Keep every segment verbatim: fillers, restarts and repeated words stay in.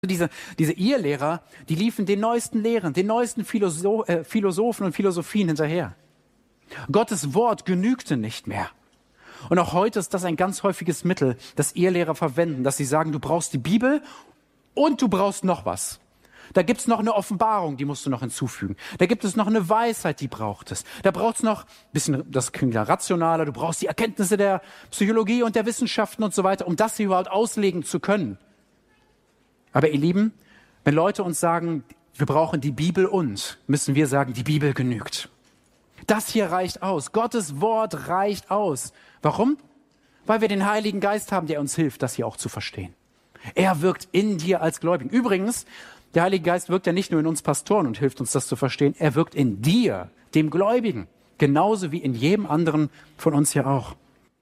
Diese, diese Irrlehrer, die liefen den neuesten Lehren, den neuesten Philosoph, äh, Philosophen und Philosophien hinterher. Gottes Wort genügte nicht mehr. Und auch heute ist das ein ganz häufiges Mittel, das Irrlehrer verwenden, dass sie sagen, du brauchst die Bibel und du brauchst noch was. Da gibt's noch eine Offenbarung, die musst du noch hinzufügen. Da gibt es noch eine Weisheit, die braucht es. Da braucht's noch ein bisschen, das klingt ja rationaler, du brauchst die Erkenntnisse der Psychologie und der Wissenschaften und so weiter, um das hier überhaupt auslegen zu können. Aber ihr Lieben, wenn Leute uns sagen, wir brauchen die Bibel und, müssen wir sagen, die Bibel genügt. Das hier reicht aus. Gottes Wort reicht aus. Warum? Weil wir den Heiligen Geist haben, der uns hilft, das hier auch zu verstehen. Er wirkt in dir als Gläubigen. Übrigens, der Heilige Geist wirkt ja nicht nur in uns Pastoren und hilft uns, das zu verstehen. Er wirkt in dir, dem Gläubigen. Genauso wie in jedem anderen von uns hier auch.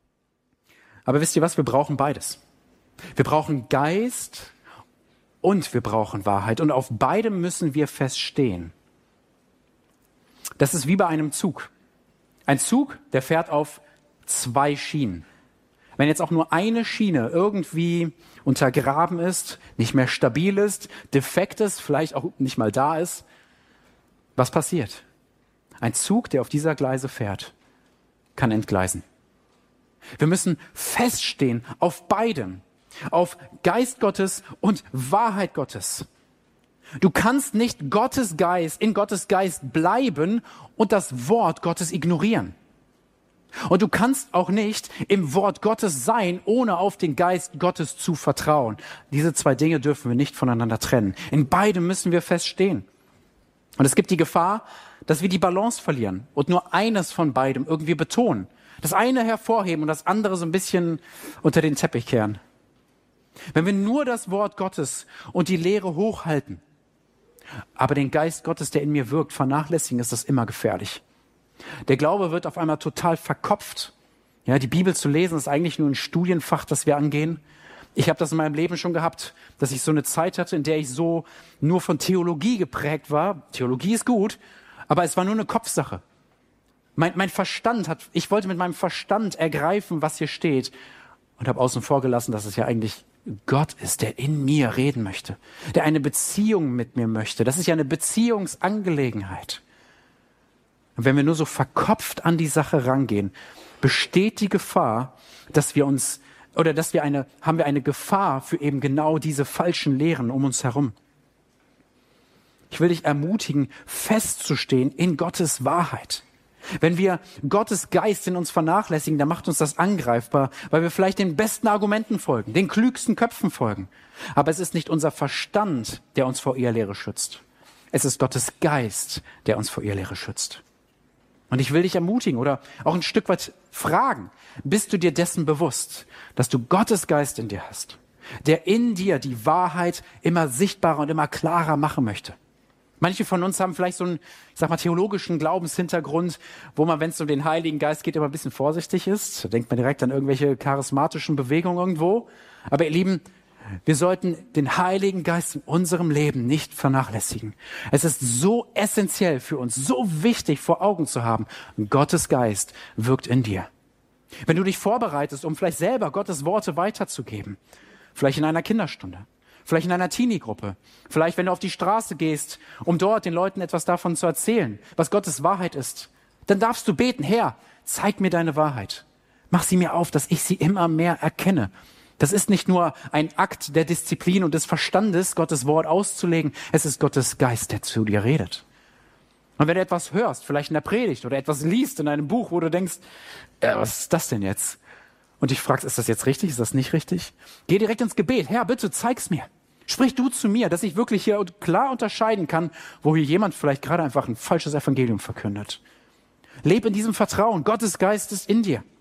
Aber wisst ihr was? Wir brauchen beides. Wir brauchen Geist und wir brauchen Wahrheit. Und auf beidem müssen wir feststehen. Das ist wie bei einem Zug. Ein Zug, der fährt auf zwei Schienen. Wenn jetzt auch nur eine Schiene irgendwie untergraben ist, nicht mehr stabil ist, defekt ist, vielleicht auch nicht mal da ist, was passiert? Ein Zug, der auf dieser Gleise fährt, kann entgleisen. Wir müssen feststehen auf beidem, auf Geist Gottes und Wahrheit Gottes. Du kannst nicht Gottes Geist, in Gottes Geist bleiben und das Wort Gottes ignorieren. Und du kannst auch nicht im Wort Gottes sein, ohne auf den Geist Gottes zu vertrauen. Diese zwei Dinge dürfen wir nicht voneinander trennen. In beidem müssen wir feststehen. Und es gibt die Gefahr, dass wir die Balance verlieren und nur eines von beidem irgendwie betonen. Das eine hervorheben und das andere so ein bisschen unter den Teppich kehren. Wenn wir nur das Wort Gottes und die Lehre hochhalten, aber den Geist Gottes, der in mir wirkt, vernachlässigen, ist das immer gefährlich. Der Glaube wird auf einmal total verkopft. Ja, die Bibel zu lesen ist eigentlich nur ein Studienfach, das wir angehen. Ich habe das in meinem Leben schon gehabt, dass ich so eine Zeit hatte, in der ich so nur von Theologie geprägt war. Theologie ist gut, aber es war nur eine Kopfsache. Mein, mein Verstand hat, ich wollte mit meinem Verstand ergreifen, was hier steht, und habe außen vor gelassen, dass es ja eigentlich Gott ist, der in mir reden möchte, der eine Beziehung mit mir möchte. Das ist ja eine Beziehungsangelegenheit. Und wenn wir nur so verkopft an die Sache rangehen, besteht die Gefahr, dass wir uns, oder dass wir eine, haben wir eine Gefahr für eben genau diese falschen Lehren um uns herum. Ich will dich ermutigen, festzustehen in Gottes Wahrheit. Wenn wir Gottes Geist in uns vernachlässigen, dann macht uns das angreifbar, weil wir vielleicht den besten Argumenten folgen, den klügsten Köpfen folgen. Aber es ist nicht unser Verstand, der uns vor Irrlehre schützt. Es ist Gottes Geist, der uns vor Irrlehre schützt. Und ich will dich ermutigen oder auch ein Stück weit fragen, bist du dir dessen bewusst, dass du Gottes Geist in dir hast, der in dir die Wahrheit immer sichtbarer und immer klarer machen möchte? Manche von uns haben vielleicht so einen, ich sag mal, theologischen Glaubenshintergrund, wo man, wenn es um den Heiligen Geist geht, immer ein bisschen vorsichtig ist. Da denkt man direkt an irgendwelche charismatischen Bewegungen irgendwo. Aber ihr Lieben, wir sollten den Heiligen Geist in unserem Leben nicht vernachlässigen. Es ist so essentiell für uns, so wichtig vor Augen zu haben. Gottes Geist wirkt in dir. Wenn du dich vorbereitest, um vielleicht selber Gottes Worte weiterzugeben, vielleicht in einer Kinderstunde, vielleicht in einer Teenie-Gruppe, vielleicht wenn du auf die Straße gehst, um dort den Leuten etwas davon zu erzählen, was Gottes Wahrheit ist, dann darfst du beten, Herr, zeig mir deine Wahrheit. Mach sie mir auf, dass ich sie immer mehr erkenne. Das ist nicht nur ein Akt der Disziplin und des Verstandes, Gottes Wort auszulegen. Es ist Gottes Geist, der zu dir redet. Und wenn du etwas hörst, vielleicht in der Predigt oder etwas liest in einem Buch, wo du denkst, äh, was ist das denn jetzt? Und dich fragst, ist das jetzt richtig, ist das nicht richtig? Geh direkt ins Gebet. Herr, bitte, zeig's mir. Sprich du zu mir, dass ich wirklich hier klar unterscheiden kann, wo hier jemand vielleicht gerade einfach ein falsches Evangelium verkündet. Leb in diesem Vertrauen. Gottes Geist ist in dir.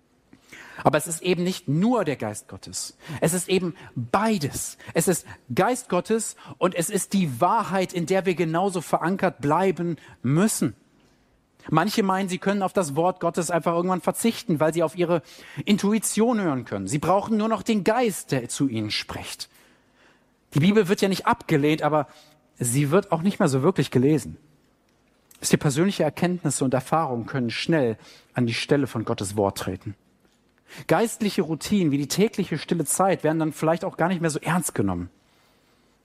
Aber es ist eben nicht nur der Geist Gottes. Es ist eben beides. Es ist Geist Gottes und es ist die Wahrheit, in der wir genauso verankert bleiben müssen. Manche meinen, sie können auf das Wort Gottes einfach irgendwann verzichten, weil sie auf ihre Intuition hören können. Sie brauchen nur noch den Geist, der zu ihnen spricht. Die Bibel wird ja nicht abgelehnt, aber sie wird auch nicht mehr so wirklich gelesen. Wisst ihr, persönliche Erkenntnisse und Erfahrungen können schnell an die Stelle von Gottes Wort treten. Geistliche Routinen wie die tägliche stille Zeit werden dann vielleicht auch gar nicht mehr so ernst genommen.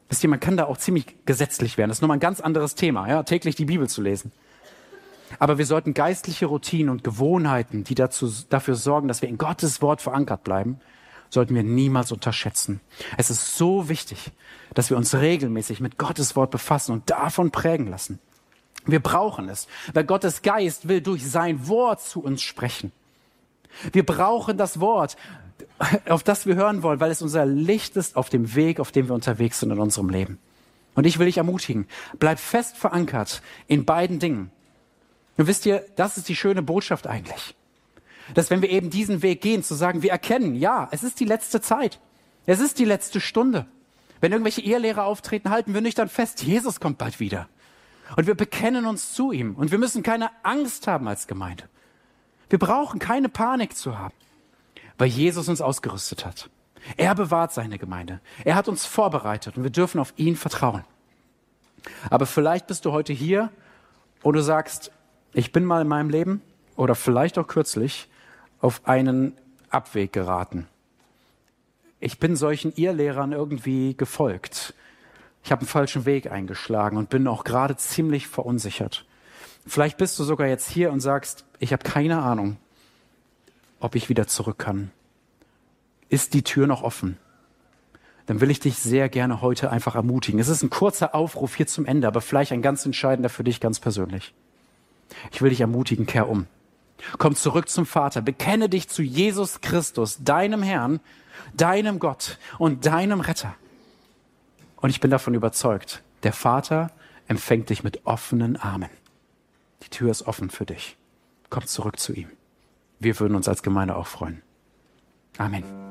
Wisst ihr, man kann da auch ziemlich gesetzlich werden. Das ist nochmal ein ganz anderes Thema, ja, täglich die Bibel zu lesen. Aber wir sollten geistliche Routinen und Gewohnheiten, die dazu, dafür sorgen, dass wir in Gottes Wort verankert bleiben, sollten wir niemals unterschätzen. Es ist so wichtig, dass wir uns regelmäßig mit Gottes Wort befassen und davon prägen lassen. Wir brauchen es, weil Gottes Geist will durch sein Wort zu uns sprechen. Wir brauchen das Wort, auf das wir hören wollen, weil es unser Licht ist auf dem Weg, auf dem wir unterwegs sind in unserem Leben. Und ich will dich ermutigen, bleib fest verankert in beiden Dingen. Und wisst ihr, das ist die schöne Botschaft eigentlich. Dass wenn wir eben diesen Weg gehen, zu sagen, wir erkennen, ja, es ist die letzte Zeit. Es ist die letzte Stunde. Wenn irgendwelche Irrlehrer auftreten, halten wir nüchtern fest, Jesus kommt bald wieder. Und wir bekennen uns zu ihm. Und wir müssen keine Angst haben als Gemeinde. Wir brauchen keine Panik zu haben, weil Jesus uns ausgerüstet hat. Er bewahrt seine Gemeinde. Er hat uns vorbereitet und wir dürfen auf ihn vertrauen. Aber vielleicht bist du heute hier und du sagst, ich bin mal in meinem Leben oder vielleicht auch kürzlich auf einen Abweg geraten. Ich bin solchen Irrlehrern irgendwie gefolgt. Ich habe einen falschen Weg eingeschlagen und bin auch gerade ziemlich verunsichert. Vielleicht bist du sogar jetzt hier und sagst, ich habe keine Ahnung, ob ich wieder zurück kann. Ist die Tür noch offen? Dann will ich dich sehr gerne heute einfach ermutigen. Es ist ein kurzer Aufruf hier zum Ende, aber vielleicht ein ganz entscheidender für dich ganz persönlich. Ich will dich ermutigen, kehr um. Komm zurück zum Vater. Bekenne dich zu Jesus Christus, deinem Herrn, deinem Gott und deinem Retter. Und ich bin davon überzeugt, der Vater empfängt dich mit offenen Armen. Die Tür ist offen für dich. Komm zurück zu ihm. Wir würden uns als Gemeinde auch freuen. Amen.